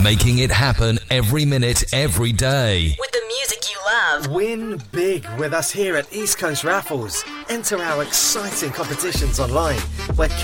making it happen every minute, every day. With the music you love. Win big with us here at East Coast Raffles. Enter our exciting competitions online, where